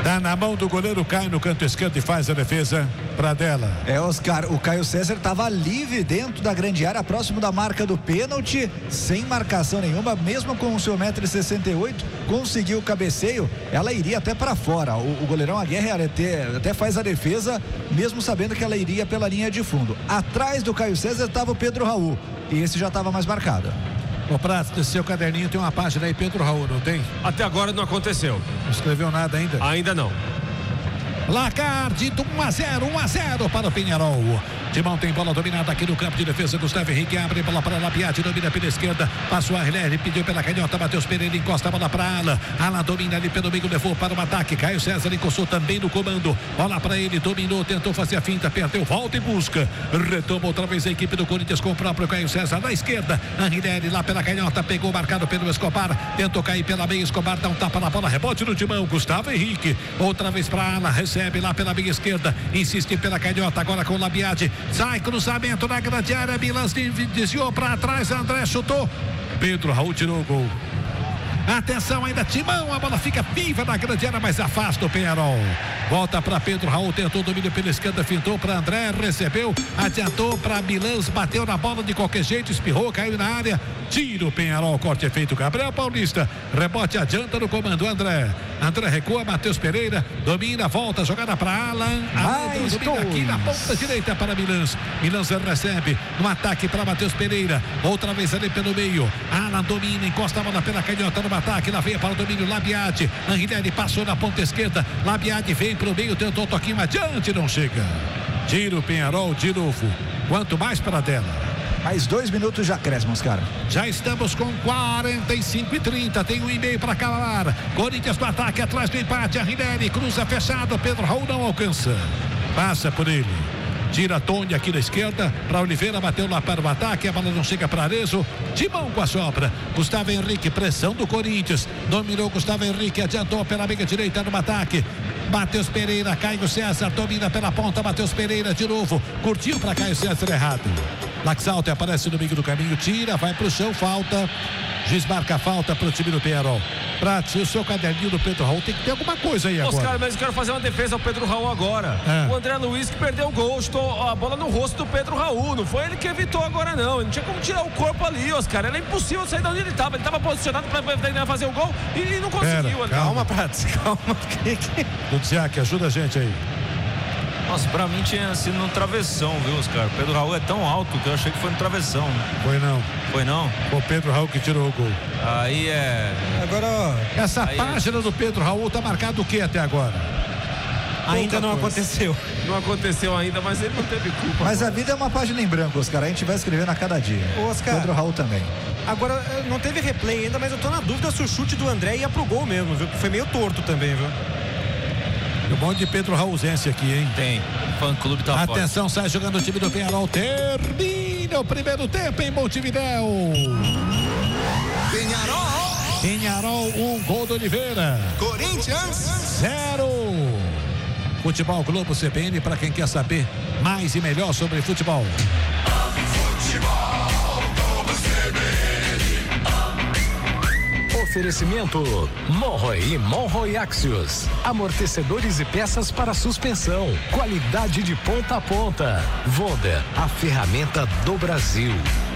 Tá na mão do goleiro, cai no canto esquerdo e faz a defesa para dela. Oscar, o Caio César estava livre dentro da grande área, próximo da marca do pênalti, sem marcação nenhuma, mesmo com o seu 1,68 m, conseguiu o cabeceio, ela iria até para fora. O goleirão Aguirre até faz a defesa, mesmo sabendo que ela iria pela linha de fundo. Atrás do Caio César estava o Pedro Raul, e esse já estava mais marcado. O Prats, do seu caderninho tem uma página aí, Pedro Raul, não tem? Até agora não aconteceu. Não escreveu nada ainda? Ainda não. Placar de 1-0 para o Penharol. Timão tem bola dominada aqui no campo de defesa. Gustavo Henrique abre bola para Lapiati, domina pela esquerda, passou a Arlene, pediu pela canhota, Matheus Pereira encosta a bola para Alan. Alan domina ali pelo meio, levou para o ataque. Caio César encostou também no comando. Bola para ele, dominou, tentou fazer a finta, perdeu, volta e busca. Retoma outra vez a equipe do Corinthians com o próprio Caio César na esquerda. Arlene lá pela canhota, pegou marcado pelo Escobar, tentou cair pela meia. Escobar dá um tapa na bola, rebote no Timão. Gustavo Henrique, outra vez para Alan, recebe lá pela meia esquerda, insiste pela canhota, agora com o Labiati, sai cruzamento na grande área, Milans desviou para trás, André chutou, Pedro Raul tirou o gol. Atenção ainda, Timão, a bola fica viva na grande área, mas afasta o Penharol. Volta para Pedro Raul, tentou o domínio pela esquerda, fintou para André, recebeu, adiantou para Milans, bateu na bola de qualquer jeito, espirrou, caiu na área, tira o Penharol, corte é feito, Gabriel Paulista, rebote adianta no comando, André recua, Matheus Pereira, domina, volta, jogada para Alan, domina aqui na ponta direita para Milans recebe, no ataque para Matheus Pereira, outra vez ali pelo meio, Alan domina, encosta a bola pela canhota no ataque, lá veio para o domínio Labiati, Anguilherme passou na ponta esquerda, Labiati vem para o meio, tentou um toquinho adiante, não chega, tira o Penharol de novo, quanto mais para dela. Mais 2 minutos de acréscimos, cara. Já estamos com 45:30. Tem um e-mail para acabar. Corinthians no ataque, atrás do empate. Arrinelli cruza fechado. Pedro Raul não alcança. Passa por ele. Tira a Tony aqui na esquerda. Para Oliveira, bateu lá para o ataque. A bola não chega para Arezzo. Timão com a sobra. Gustavo Henrique, pressão do Corinthians. Dominou Gustavo Henrique, adiantou pela meia direita no ataque. Matheus Pereira, Caio César, domina pela ponta. Matheus Pereira de novo. Curtiu para Caio César, errado. Laxalter aparece no meio do caminho, tira, vai pro chão, falta. Juiz marca a falta pro time do Penharol. Prats, o seu caderninho do Pedro Raul tem que ter alguma coisa aí agora. Oscar, mas eu quero fazer uma defesa ao Pedro Raul agora. O André Luiz que perdeu o gol, chutou a bola no rosto do Pedro Raul. Não foi ele que evitou agora, não. Ele não tinha como tirar o corpo ali, Oscar. Era impossível sair de onde ele estava. Ele estava posicionado para fazer o gol e não conseguiu. Calma, Prats, calma. Dudziak, ajuda a gente aí. Nossa, pra mim tinha sido no travessão, viu, Oscar? O Pedro Raul é tão alto que eu achei que foi no travessão. Foi não. Foi não? Foi o Pedro Raul que tirou o gol. Aí é... Agora, ó, essa página do Pedro Raul tá marcado o que até agora? Ainda não aconteceu. Não aconteceu ainda, mas ele não teve culpa. Mas a vida é uma página em branco, Oscar. A gente vai escrevendo a cada dia. Oscar, Pedro Raul também. Agora, não teve replay ainda, mas eu tô na dúvida se o chute do André ia pro gol mesmo, viu? Que foi meio torto também, viu? Tem um monte de Pedro Raulzense aqui, hein? Tem. O fã-clube tá forte. Atenção, sai jogando o time do Penharol. Termina o primeiro tempo em Montevidéu. Penharol, 1 gol do Oliveira. Corinthians 0. Futebol Globo CBN para quem quer saber mais e melhor sobre futebol. Oferecimento Monroe e Monroe Axios. Amortecedores e peças para suspensão. Qualidade de ponta a ponta. Voder, a ferramenta do Brasil.